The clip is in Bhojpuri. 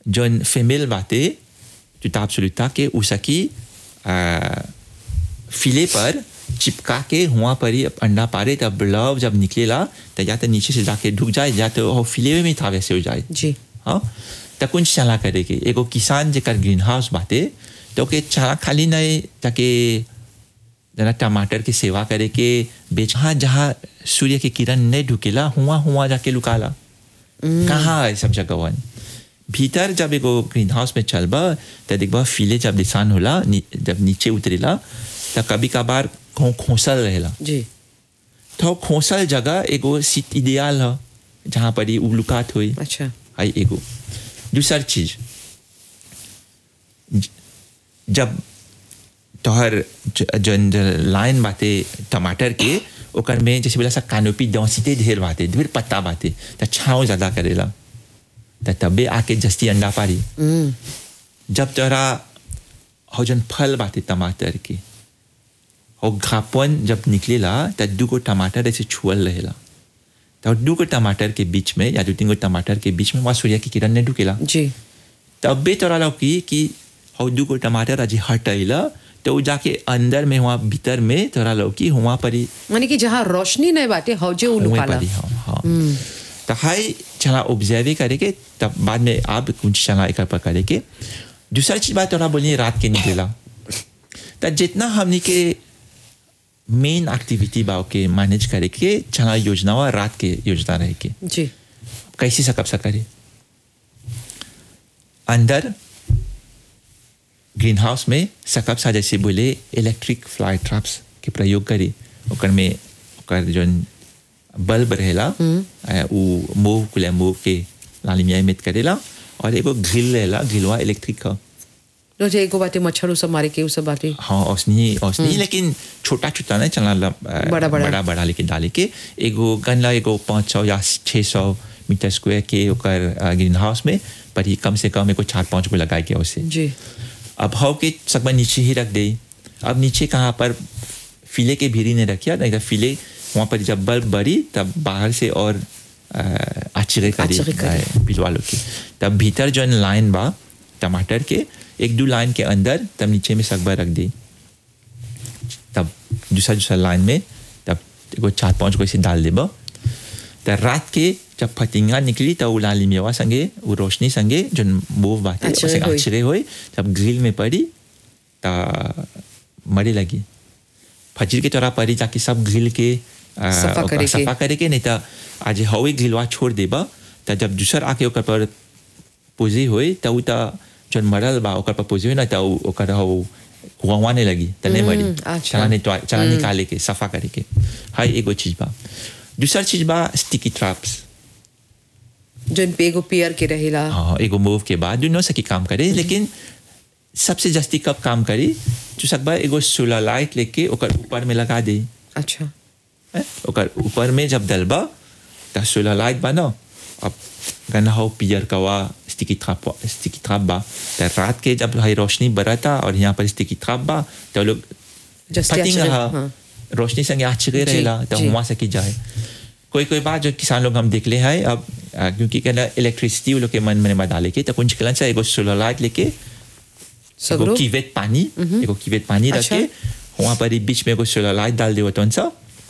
जोन फीमेल बाते tout absoluta के उसकी फिले पर चिपका के हुआ पर ही अंडा पारे तब लव जब निकलेला तो या तो नीचे से जाके ढुक जाए या तो वो फिले में था वैसे हो जाए जी हाँ तो कुछ चला करेगी एगो किसान जेकर ग्रीन हाउस बाते तो के चला खाली नहीं ताकि जना टमाटर की सेवा करे के बेच हाँ जहाँ सूर्य की किरण नहीं ढुकेला हुआ जाके लुकाला कहाँ है सब जगह वन भीतर जब एगो ग्रीन हाउस में चलबा तो देखबा फिले जब निशान होला जब नीचे उतरेला तो कभी कभार खोसल रहेला जी तो खोसल जगह एगो सीट इडियल है जहाँ पर ही उलुकात हुई अच्छा आई एगो दूसर चीज जब तोहर जन लाइन बाते टमाटर के ओकर में जैसे बोला सा कानोपी डेंसिटी ढेर बाते ढेर पत्ता बाते तो छाँव ज़्यादा करेला तो तबे आके जस्ती अंडा पारी जब तोरा हो जन फल बाते टमाटर के हो घापन जब निकलेला तो दूगो टमाटर ऐसे छुअल रहेला तो दूगो टमाटर के बीच में या दो तीन गो टमाटर के बीच में वहाँ सूर्य की किरण नहीं ढुकेला जी तबे तोरा लौकी कि हो दूगो टमाटर अजी हटैला तो जाके अंदर में वहाँ भीतर में तोरा लौकी वहाँ पर ही माने कि जहाँ रोशनी नहीं बाटे हौजे उलुकाला हाँ तो हाई चला ऑब्जर्व करेंगे तब बाद में आप कुछ चला एक पर करेंगे दूसरा चीज बात थोड़ा बोलिए रात के निकलेला तो जितना हमने के मेन एक्टिविटी बाव के मैनेज करेंगे चला योजना वा रात के योजना रहेगी जी कैसे सकब सके अंदर ग्रीन हाउस में सकब सा जैसे बोले इलेक्ट्रिक फ्लाई ट्रैप्स के प्रयोग करी ओकर में ओकर जोन बल्ब रहेला वो मूव कुले मूव के लालिमिया में करेला और एगो ग्रिल रहेला ग्रिलवा इलेक्ट्रिक का जो जे एगो बाते मच्छर उ सब मारे के उ सब बाते हाँ औसनी लेकिन छोटा छोटा नहीं चला बड़ा लेके डाले के एगो गनला एगो 500 या 600 मीटर स्क्वायर के ओकर ग्रीन हाउस में पर ही कम से कम एगो 4-5 को लगाए के उसे जी अब हाउ के सकबा नीचे ही रख दे अब नीचे कहाँ पर फिले के भीरी ने रखिया नहीं तो फिले वहाँ पर जब बल्ब बढ़ी तब बाहर से और आश्चर्य करी पिलवा लो की तब भीतर जो लाइन बा टमाटर के 1-2 लाइन के अंदर तब नीचे में सकबा रख दी तब दूसरा लाइन में तब एगो 4-5 को इसे डाल देबा तो रात के जब फतिंगा निकली तब उलाली मेवा संगे वो रोशनी संगे जो मूव बातें आश्चर्य हुई जब ग्रिल में पड़ी तो मरे लगी फजर के तौरा पड़ी जाके सब ग्रिल के सफा करे के नहीं तो आज हवे ग्रिलवा छोड़ देबा तो जब दूसर आके ओकर पर पोजी हुई तो जो मरल बा ओकर पर पोजी हुई ना तो ओकर हो कुआवाने लगी तो नहीं मरी चला निकाले के सफा करे के हाई एगो चीज बा दूसरा चीज बा स्टिकी ट्रैप्स जो एगो पेयर के रहेला हाँ एगो मूव के बाद दोनों सकी काम करे लेकिन सबसे जस्ती कब काम करी जो सकबा एगो सोलर लाइट लेके ओकर ऊपर में लगा दे अच्छा ओकर ऊपर में जब डलबा तो सोलर लाइट बना अब गना हो पियर कवा स्टिकी ट्रैप बा तो रात के जब हाई रोशनी बरता और यहाँ पर स्टिकी ट्रैप बा तो लोग रोशनी संगे आश्चर्य रहेला तो वहाँ से की जाए कोई बात जो किसान लोग हम देख ले हैं अब क्योंकि कहना इलेक्ट्रिसिटी वो लोग के मन में डाले के तो कुछ कलन से एगो सोलर लाइट लेके एगो कीवेट पानी रख के वहाँ पर बीच में एगो सोलर लाइट डाल दे तो